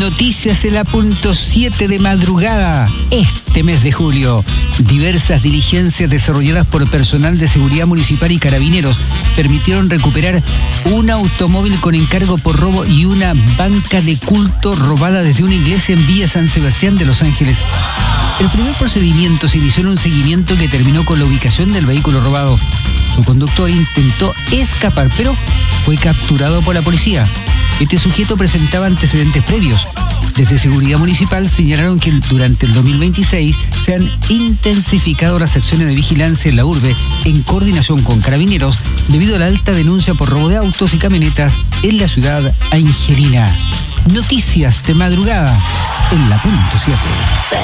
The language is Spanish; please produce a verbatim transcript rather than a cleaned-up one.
Noticias en la punto siete de madrugada. Este mes de julio, diversas diligencias desarrolladas por personal de seguridad municipal y carabineros permitieron recuperar un automóvil con encargo por robo y una banca de culto robada desde una iglesia en Villa San Sebastián de Los Ángeles. El primer procedimiento se inició en un seguimiento que terminó con la ubicación del vehículo robado. Su conductor intentó escapar, pero fue capturado por la policía. Este sujeto presentaba antecedentes previos. Desde Seguridad Municipal señalaron que durante el dos mil veintiséis se han intensificado las acciones de vigilancia en la urbe en coordinación con carabineros debido a la alta denuncia por robo de autos y camionetas en la ciudad angelina. Noticias de madrugada en la punto siete.